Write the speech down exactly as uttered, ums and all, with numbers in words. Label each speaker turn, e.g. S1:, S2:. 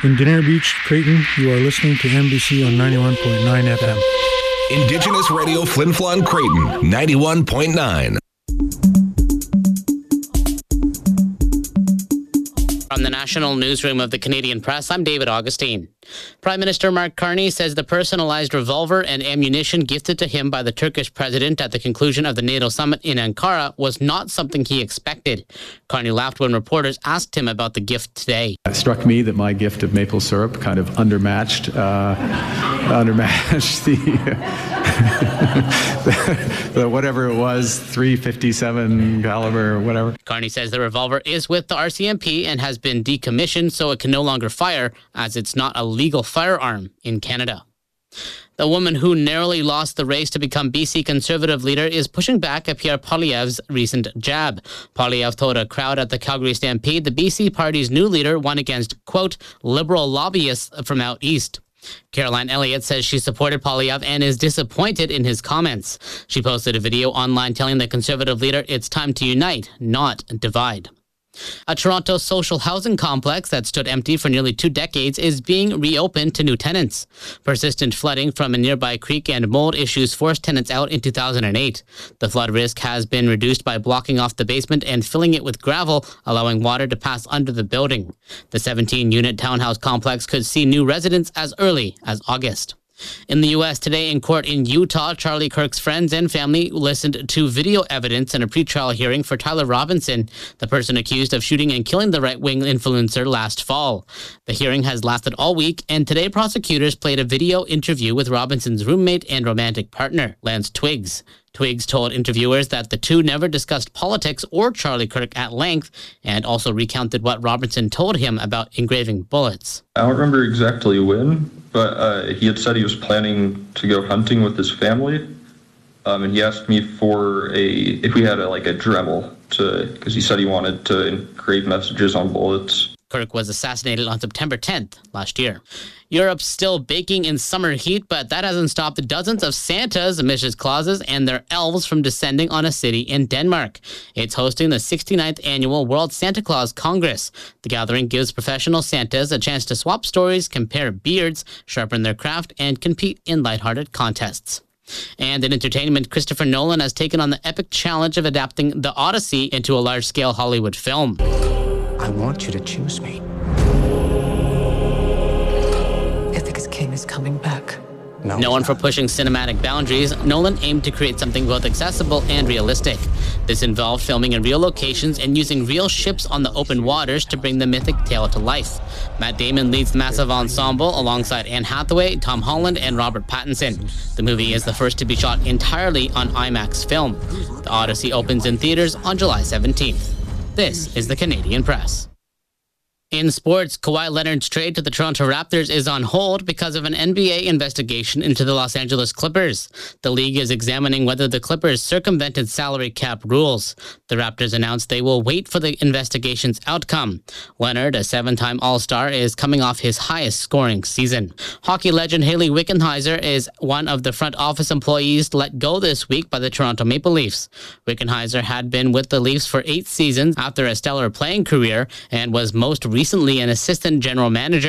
S1: In Dania Beach, Creighton, you are listening to M B C on ninety-one point nine F M.
S2: Indigenous Radio Flin Flon Creighton, ninety-one point nine.
S3: From the National Newsroom of the Canadian Press, I'm David Augustine. Prime Minister Mark Carney says the personalized revolver and ammunition gifted to him by the Turkish president at the conclusion of the NATO summit in Ankara was not something he expected. Carney laughed when reporters asked him about the gift today.
S4: It struck me that my gift of maple syrup kind of undermatched, uh, undermatched the, the whatever it was, three fifty-seven caliber or whatever.
S3: Carney says the revolver is with the R C M P and has been decommissioned so it can no longer fire, as it's not a legal firearm in Canada. The woman who narrowly lost the race to become B C Conservative leader is pushing back at Pierre Poilievre's recent jab. Poilievre told a crowd at the Calgary Stampede the B C party's new leader won against, quote, liberal lobbyists from out east. Caroline Elliott says she supported Poilievre and is disappointed in his comments. She posted a video online telling the Conservative leader it's time to unite, not divide. A Toronto social housing complex that stood empty for nearly two decades is being reopened to new tenants. Persistent flooding from a nearby creek and mold issues forced tenants out in two thousand eight. The flood risk has been reduced by blocking off the basement and filling it with gravel, allowing water to pass under the building. The seventeen-unit townhouse complex could see new residents as early as August. In the U S today in court in Utah, Charlie Kirk's friends and family listened to video evidence in a pretrial hearing for Tyler Robinson, the person accused of shooting and killing the right-wing influencer last fall. The hearing has lasted all week, and today prosecutors played a video interview with Robinson's roommate and romantic partner, Lance Twiggs. Twiggs told interviewers that the two never discussed politics or Charlie Kirk at length, and also recounted what Robinson told him about engraving bullets.
S5: I don't remember exactly when, but uh, he had said he was planning to go hunting with his family, um, and he asked me for a if we had a, like a Dremel to because he said he wanted to engrave messages on bullets.
S3: Kirk was assassinated on September tenth last year. Europe's still baking in summer heat, but that hasn't stopped dozens of Santas, Missus Clauses, and their elves from descending on a city in Denmark. It's hosting the sixty-ninth Annual World Santa Claus Congress. The gathering gives professional Santas a chance to swap stories, compare beards, sharpen their craft, and compete in lighthearted contests. And in entertainment, Christopher Nolan has taken on the epic challenge of adapting The Odyssey into a large-scale Hollywood film.
S6: I want you to choose me. Ithaca's king is coming back. No,
S3: Known for pushing cinematic boundaries, Nolan aimed to create something both accessible and realistic. This involved filming in real locations and using real ships on the open waters to bring the mythic tale to life. Matt Damon leads the massive ensemble alongside Anne Hathaway, Tom Holland, and Robert Pattinson. The movie is the first to be shot entirely on IMAX film. The Odyssey opens in theaters on July seventeenth. This is the Canadian Press. In sports, Kawhi Leonard's trade to the Toronto Raptors is on hold because of an N B A investigation into the Los Angeles Clippers. The league is examining whether the Clippers circumvented salary cap rules. The Raptors announced they will wait for the investigation's outcome. Leonard, a seven-time All-Star, is coming off his highest scoring season. Hockey legend Hayley Wickenheiser is one of the front office employees let go this week by the Toronto Maple Leafs. Wickenheiser had been with the Leafs for eight seasons after a stellar playing career and was most recently an assistant general manager